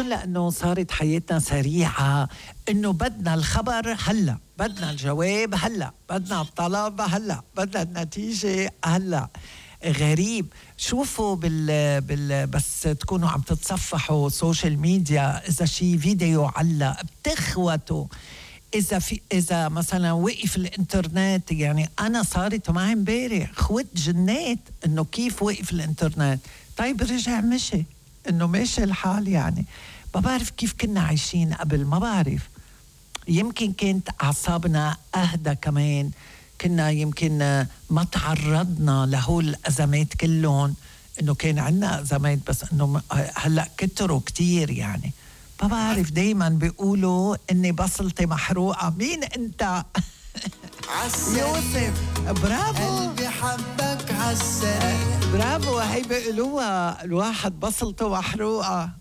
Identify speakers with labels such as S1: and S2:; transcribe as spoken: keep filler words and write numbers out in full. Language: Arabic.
S1: يمكن لأنه صارت حياتنا سريعة، إنه بدنا الخبر هلأ، بدنا الجواب هلأ، بدنا الطلب هلأ، بدنا النتيجة هلأ. غريب. شوفوا بال, بال بس تكونوا عم تتصفحوا سوشيال ميديا، إذا شي فيديو علق بتخوتوا، إذا في إذا مثلا وقف الإنترنت. يعني أنا صارت معي امبارح خوت جنات إنه كيف وقف الإنترنت. طيب رجع مشي، إنه ماشي الحال. يعني ما بعرف كيف كنا عايشين قبل، ما بعرف. يمكن كانت أعصابنا أهدى كمان، كنا يمكن ما تعرضنا لهول الأزمات كلهم. إنه كان عنا أزمات بس إنه هلأ كتروا كتير. يعني ما بعرف، دايما بيقولوا إني بصلتي محروقة. مين أنت؟ يوسف. برافو،
S2: قلبي حبك عالسريع.
S1: برافو. هي بيقولوها الواحد بصلته محروقة.